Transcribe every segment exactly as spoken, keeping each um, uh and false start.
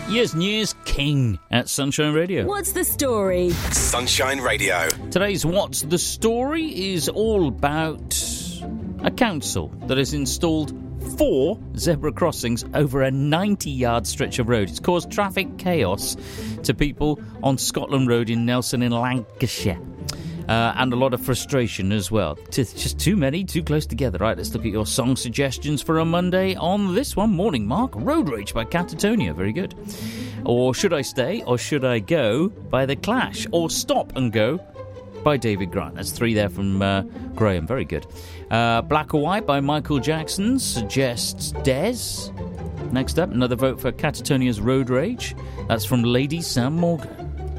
Years and years, King at Sunshine Radio. What's the story? Sunshine Radio. Today's What's the Story is all about a council that has installed four zebra crossings over a ninety-yard stretch of road. It's caused traffic chaos to people on Scotland Road in Nelson in Lancashire. Uh, and a lot of frustration as well. It's just too many, too close together. Right, let's look at your song suggestions for a Monday on this one. Morning Mark, Road Rage by Catatonia. Very good. Or Should I Stay or Should I Go by The Clash. Or Stop and Go by David Grant. That's three there from uh, Graham. Very good. Uh, Black or White by Michael Jackson suggests Des. Next up, another vote for Catatonia's Road Rage. That's from Lady Sam Morgan.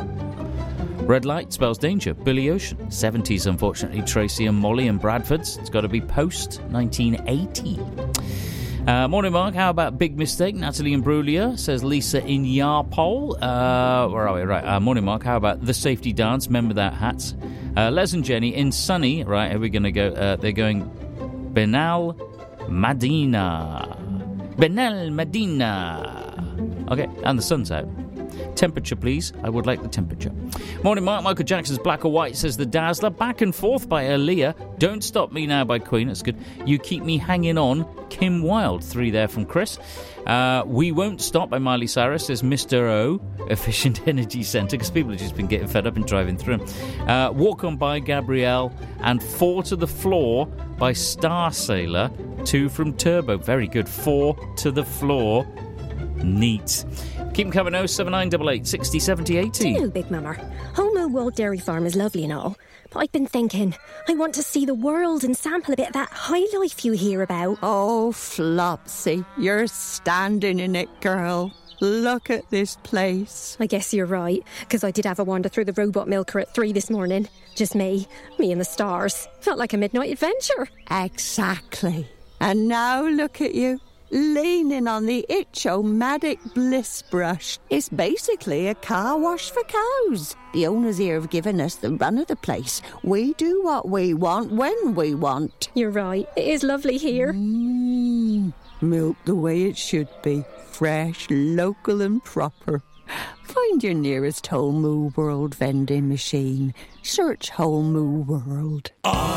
Red Light spells danger, Billy Ocean. seventies, unfortunately, Tracy and Molly and Bradford's. It's got to be post nineteen eighty. Uh, morning, Mark. How about Big Mistake? Natalie Imbruglia, says Lisa in Yarpole. Uh, where are we? Right. Uh, morning, Mark. How about The Safety Dance? Men Without Hats. Uh, Les and Jenny in Sunny. Right, here we're going to go. Uh, they're going Benal Medina. Benal Medina. Okay, and the sun's out. Temperature, please. I would like the temperature. Morning, Mark. Michael Jackson's Black or White says The Dazzler. Back and Forth by Aaliyah. Don't Stop Me Now by Queen. That's good. You Keep Me Hanging On. Kim Wilde. Three there from Chris. Uh, We Won't Stop by Miley Cyrus says Mister O. Efficient Energy Centre, because people have just been getting fed up and driving through them. Uh, Walk On by Gabrielle. And Four to the Floor by Star Sailor. Two from Turbo. Very good. Four to the Floor. Neat. Keep them coming. oh seven nine eight eight, six oh, seven oh, eighty. Do you know, Big Mama, Homo World Dairy Farm is lovely and all, but I've been thinking, I want to see the world and sample a bit of that high life you hear about. Oh, Flopsy, you're standing in it, girl. Look at this place. I guess you're right, because I did have a wander through the robot milker at three this morning. Just me, me and the stars. Felt like a midnight adventure. Exactly. And now look at you. Leaning on the Itch-O-Matic Bliss brush. It's basically a car wash for cows. The owners here have given us the run of the place. We do what we want when we want. You're right. It is lovely here. Mm, milk the way it should be. Fresh, local and proper. Find your nearest Whole Moo World vending machine. Search Whole Moo World.